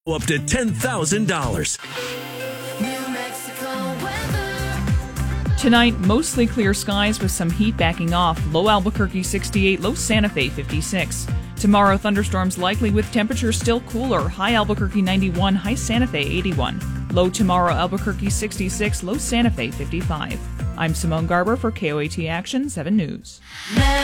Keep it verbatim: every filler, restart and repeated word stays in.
up to ten thousand dollars. Tonight, mostly clear skies with some heat backing off. Low Albuquerque sixty-eight, low Santa Fe fifty-six. Tomorrow, thunderstorms likely with temperatures still cooler. High Albuquerque ninety-one, high Santa Fe eighty-one. Low tomorrow, Albuquerque sixty-six, low Santa Fe fifty-five. I'm Simone Garber for K O A T Action seven News.